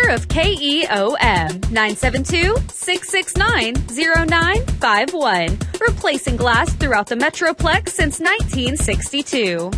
sponsor of KEOM, 972-669-0951, replacing glass throughout the Metroplex since 1962.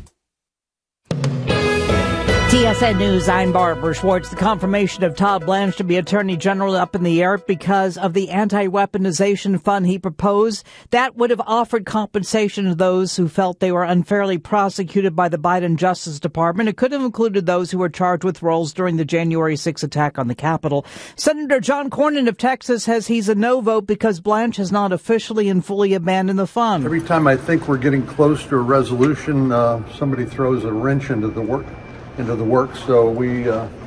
TSN News, I'm Barbara Schwartz. The confirmation of Todd Blanche to be Attorney General up in the air because of the anti-weaponization fund he proposed. That would have offered compensation to those who felt they were unfairly prosecuted by the Biden Justice Department. It could have included those who were charged with roles during the January 6 attack on the Capitol. Senator John Cornyn of Texas says he's a no vote because Blanche has not officially and fully abandoned the fund. Every time I think we're getting close to a resolution, somebody throws a wrench into the work. So we,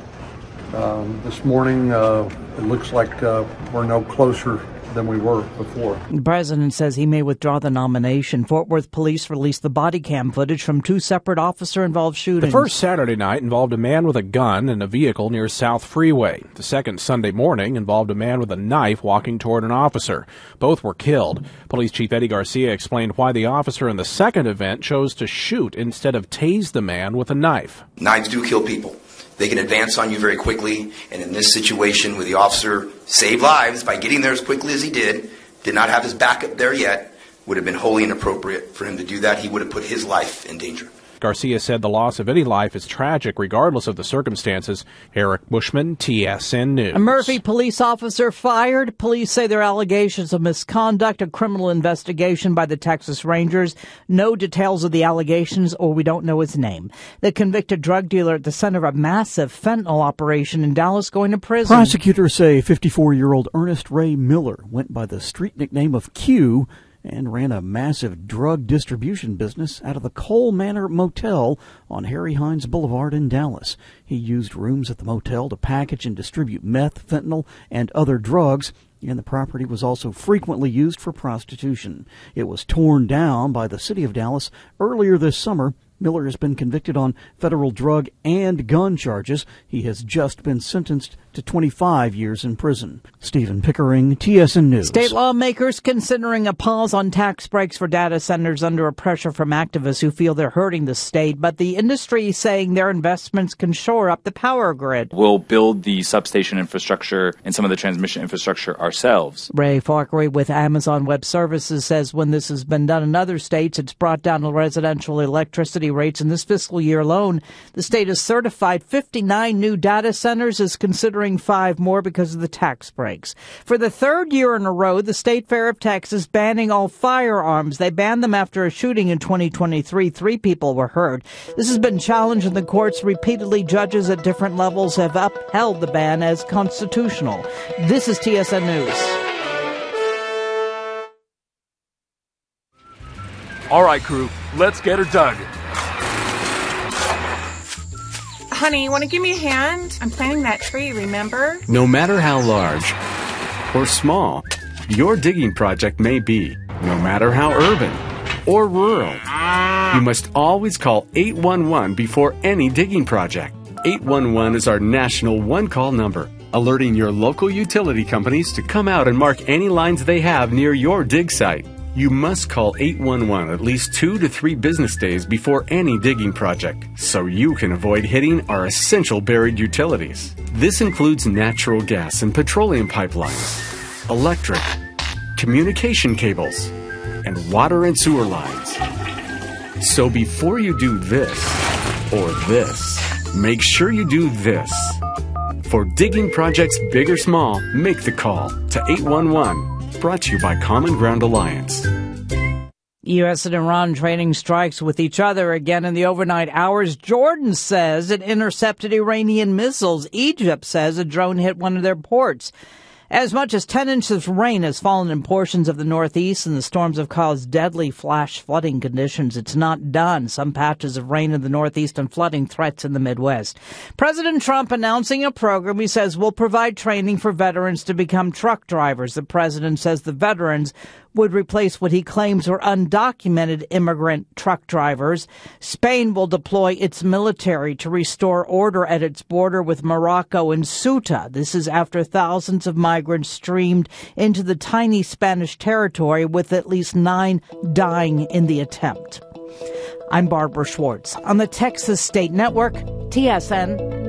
this morning, it looks like we're no closer than we were before. The president says he may withdraw the nomination. Fort Worth police released the body cam footage from two separate officer-involved shootings. The first Saturday night involved a man with a gun in a vehicle near South Freeway. The second Sunday morning involved a man with a knife walking toward an officer. Both were killed. Police Chief Eddie Garcia explained why the officer in the second event chose to shoot instead of tase the man with a knife. Knives do kill people. They can advance on you very quickly, and in this situation where the officer saved lives by getting there as quickly as he did not have his backup there yet, would have been wholly inappropriate for him to do that. He would have put his life in danger. Garcia said the loss of any life is tragic regardless of the circumstances. Eric Bushman, TSN News. A Murphy police officer fired. Police say there are allegations of misconduct, a criminal investigation by the Texas Rangers. No details of the allegations, or we don't know his name. The convicted drug dealer at the center of a massive fentanyl operation in Dallas going to prison. Prosecutors say 54-year-old Ernest Ray Miller went by the street nickname of Q and ran a massive drug distribution business out of the Cole Manor Motel on Harry Hines Boulevard in Dallas. He used rooms at the motel to package and distribute meth, fentanyl, and other drugs, and the property was also frequently used for prostitution. It was torn down by the city of Dallas earlier this summer. Miller has been convicted on federal drug and gun charges. He has just been sentenced to 25 years in prison. Stephen Pickering, TSN News. State lawmakers considering a pause on tax breaks for data centers under a pressure from activists who feel they're hurting the state, but the industry is saying their investments can shore up the power grid. We'll build the substation infrastructure and some of the transmission infrastructure ourselves. Ray Farquhar with Amazon Web Services says when this has been done in other states, it's brought down the residential electricity rates. In this fiscal year alone, the state has certified 59 new data centers, is considering 5 more because of the tax breaks. For the third year in a row, the State Fair of Texas banning all firearms. They banned them after a shooting in 2023. 3 people were hurt. This has been challenged in the courts repeatedly. Judges at different levels have upheld the ban as constitutional. This is TSN News. All right, crew, let's get her dug. Honey, you want to give me a hand? I'm planting that tree, remember? No matter how large or small your digging project may be, no matter how urban or rural, you must always call 811 before any digging project. 811 is our national one-call number, alerting your local utility companies to come out and mark any lines they have near your dig site. You must call 811 at least 2 to 3 business days before any digging project, so you can avoid hitting our essential buried utilities. This includes natural gas and petroleum pipelines, electric, communication cables, and water and sewer lines. So before you do this or this, make sure you do this. For digging projects big or small, make the call to 811. Brought to you by Common Ground Alliance. U.S. and Iran trading strikes with each other again in the overnight hours. Jordan says it intercepted Iranian missiles. Egypt says a drone hit one of their ports. As much as 10 inches of rain has fallen in portions of the Northeast, and the storms have caused deadly flash flooding conditions. It's not done. Some patches of rain in the Northeast and flooding threats in the Midwest. President Trump announcing a program he says will provide training for veterans to become truck drivers. The president says the veterans would replace what he claims were undocumented immigrant truck drivers. Spain will deploy its military to restore order at its border with Morocco and Ceuta. This is after thousands of migrants streamed into the tiny Spanish territory, with at least 9 dying in the attempt. I'm Barbara Schwartz on the Texas State Network, TSN.